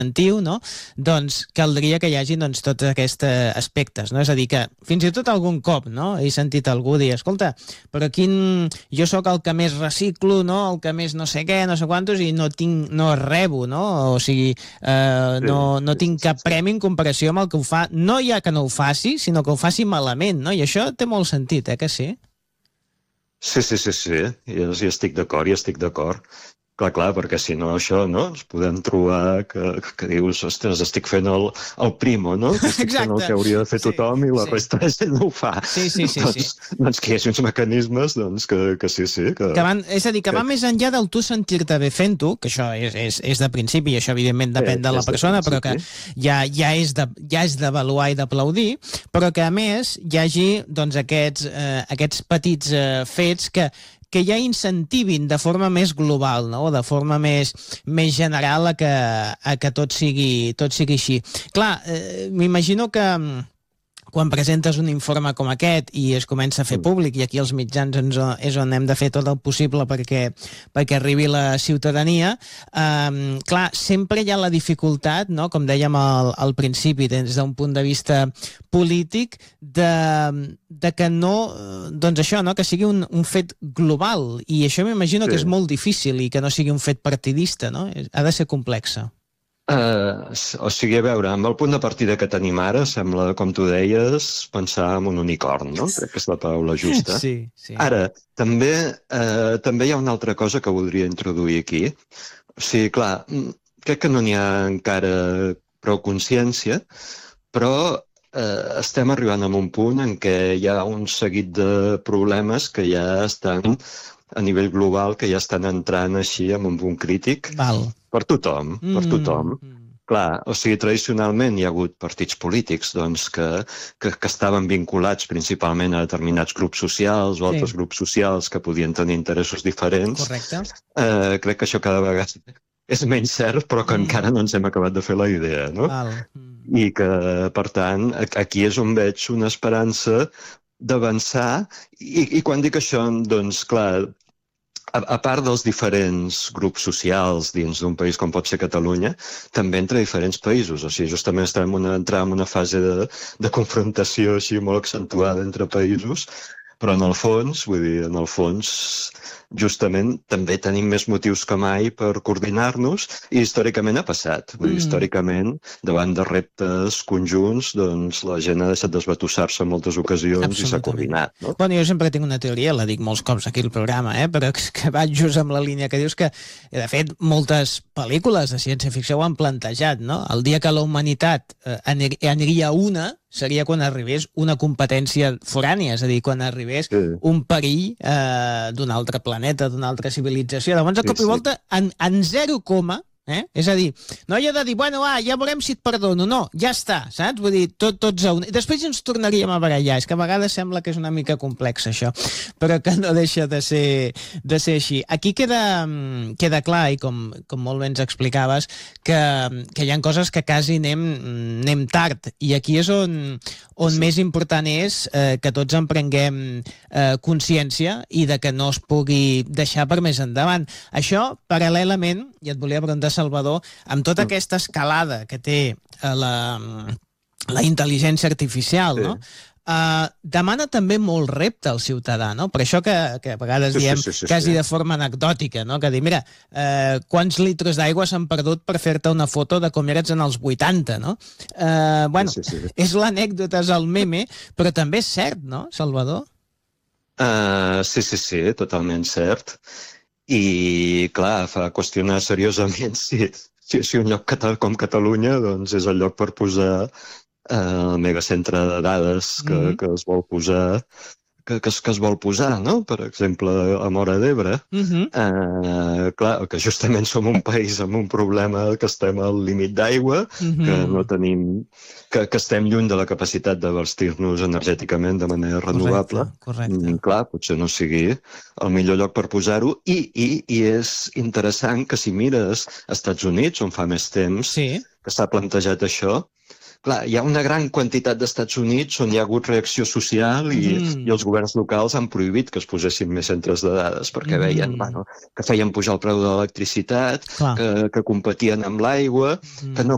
preventiu, no? Doncs caldria que hi hagi tots aquests aspectes, no? És a dir, que fins i tot algun cop, no? He sentit algú dir, escolta, però jo sóc el que més reciclo, no? El que més no sé què, no sé quantos, i no rebo, no? O sigui, no tinc cap premi en comparació amb el que ho fa. No ja que no ho faci, sinó que ho faci malament, no? I això té molt sentit, que sí? Sí, jo hi estic d'acord. Clar, perquè si no això, no? Ens podem trobar que dius, ostres, estic fent el primo, no? Que estic fent el que hauria de fer tothom i la resta de gent no ho fa. Sí. Doncs que hi hagi uns mecanismes que sí. És a dir, que va més enllà del tu sentir-te bé fent-ho, que això és de principi i això evidentment depèn de la persona, però que ja és d'avaluar i d'aplaudir, però que a més hi hagi aquests petits fets que ja incentivin de forma més global, no? De forma més general a que tot sigui així. Clar, m'imagino que quan presentes un informe com aquest i es comença a fer públic, i aquí els mitjans és on hem de fer tot el possible perquè arribi la ciutadania, clar, sempre hi ha la dificultat, no? Com dèiem al principi, des d'un punt de vista polític, de que no, doncs això, no? Que sigui un fet global, i això m'imagino que és molt difícil, i que no sigui un fet partidista, no? Ha de ser complexa. O sigui, a veure, amb el punt de partida que tenim ara, sembla, com tu deies, pensar en un unicorn, no? Crec que és la paraula justa. Sí. Ara, també hi ha una altra cosa que voldria introduir aquí. O sigui, clar, crec que no n'hi ha encara prou consciència, però estem arribant a un punt en què hi ha un seguit de problemes que ja estan a nivell global, que ja estan entrant així amb un punt crític. Per tothom. Clar, o sigui, tradicionalment hi ha hagut partits polítics doncs, que estaven vinculats principalment a determinats grups socials o altres grups socials que podien tenir interessos diferents. Correcte. Crec que això cada vegada és menys cert, però que encara no ens hem acabat de fer la idea, no? I que, per tant, aquí és on veig una esperança d'avançar, i quan dic això, doncs, clar, a part dels diferents grups socials dins d'un país com pot ser Catalunya, també entre diferents països. O sigui, justament estem entrant en una fase de confrontació així molt accentuada entre països, però en el fons, justament també tenim més motius que mai per coordinar-nos, i històricament ha passat. Històricament, davant de reptes conjunts, doncs la gent ha deixat d'esbatussar-se en moltes ocasions i s'ha coordinat. No? Bueno, jo sempre tinc una teoria, la dic molts cops aquí al programa, però que vaig just amb la línia que dius, que de fet moltes pel·lícules de ciència-ficció ho han plantejat, no? El dia que la humanitat aniria una seria quan arribés una competència forània, és a dir, quan arribés un perill d'un altre planeta, d'una altra civilització. Llavors, de cop i volta, en 0, és a dir, no hi ha de dir, bueno, ja veurem si et perdono. No, ja està, saps? Vull dir, tots a un. Després ens tornaríem a barallar. És que a vegades sembla que és una mica complex, això, però que no deixa de ser així. Aquí queda clar, i com molt bé ens explicaves, que hi ha coses que quasi anem tard, i aquí és on més important és que tots en prenguem consciència i de que no es pugui deixar per més endavant. Això, paral·lelament, i et volia preguntar, Salvador, amb tota aquesta escalada que té la intel·ligència artificial, no? Demana també molt repte al ciutadà, no? Per això que a vegades diem quasi de forma anecdòtica, no? Que dir, mira, quants litres d'aigua s'han perdut per fer-te una foto de com eres en els 80, no? Bueno, és l'anècdota, és el meme, però també és cert, no, Salvador? Sí, totalment cert. I, clar, fa qüestionar seriosament si un lloc com Catalunya doncs és el lloc per posar el megacentre de dades que es vol posar, que es vol posar, no? Per exemple, a Móra d'Ebre. Clar, que justament som un país amb un problema, que estem al límit d'aigua, que no tenim, que estem lluny de la capacitat de vestir-nos energèticament de manera renovable. Correcte. Clar, potser no sigui el millor lloc per posar-ho, i és interessant que si mires als Estats Units, on fa més temps que s'ha plantejat això, clar, hi ha una gran quantitat d'Estats Units on hi ha hagut reacció social i els governs locals han prohibit que es posessin més centres de dades perquè veien que feien pujar el preu de l'electricitat, que competien amb l'aigua, que no